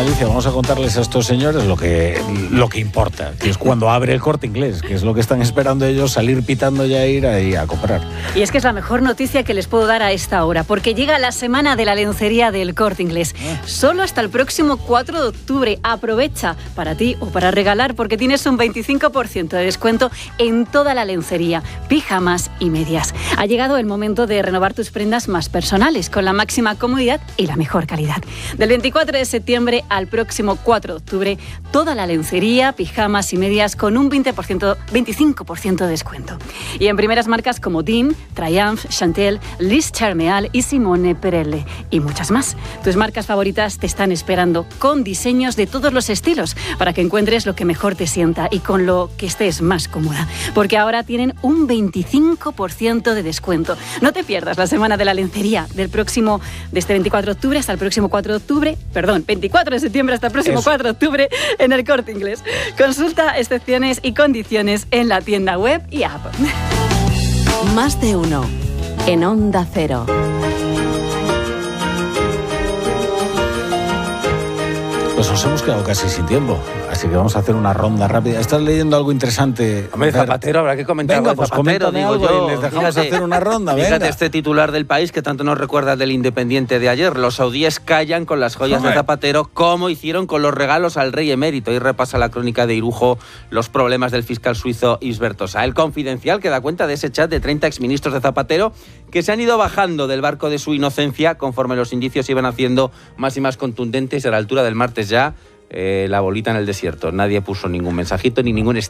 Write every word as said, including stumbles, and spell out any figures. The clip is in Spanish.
Alicia, vamos a contarles a estos señores lo que, lo que importa, que es cuando abre el Corte Inglés, que es lo que están esperando ellos, salir pitando ya e ir ahí a comprar. Y es que es la mejor noticia que les puedo dar a esta hora, porque llega la semana de la lencería del Corte Inglés. Solo hasta el próximo cuatro de octubre. Aprovecha para ti o para regalar, porque tienes un veinticinco por ciento de descuento en toda la lencería, pijamas y medias. Ha llegado el momento de renovar tus prendas más personales, con la máxima comodidad y la mejor calidad. Del veinticuatro de septiembre al próximo cuatro de octubre, toda la lencería, pijamas y medias con un veinte por ciento, veinticinco por ciento de descuento. Y en primeras marcas como Dean, Triumph, Chantel, Liz Charmeal y Simone Perelle y muchas más. Tus marcas favoritas te están esperando con diseños de todos los estilos para que encuentres lo que mejor te sienta y con lo que estés más cómoda. Porque ahora tienen un veinticinco por ciento de descuento. No te pierdas la semana de la lencería del próximo, de este veinticuatro de octubre hasta el próximo cuatro de octubre, perdón, veinticuatro de septiembre hasta el próximo Eso. cuatro de octubre en el Corte Inglés. Consulta excepciones y condiciones en la tienda web y app. Más de uno en Onda Cero. Pues nos hemos quedado casi sin tiempo, así que vamos a hacer una ronda rápida. ¿Estás leyendo algo interesante? Hombre, Zapatero, habrá que comentar. Venga, pues Zapatero, coméntame digo algo yo. y les dejamos Fíjate, hacer una ronda, fíjate venga. este titular del País que tanto nos recuerda del Independiente de ayer. Los saudíes callan con las joyas Hombre. de Zapatero, como hicieron con los regalos al rey emérito. Y repasa la crónica de Irujo los problemas del fiscal suizo Isbertosa. El Confidencial que da cuenta de ese chat de treinta exministros de Zapatero que se han ido bajando del barco de su inocencia conforme los indicios iban haciendo más y más contundentes. A la altura del martes ya, Eh, la bolita en el desierto. Nadie puso ningún mensajito ni ningún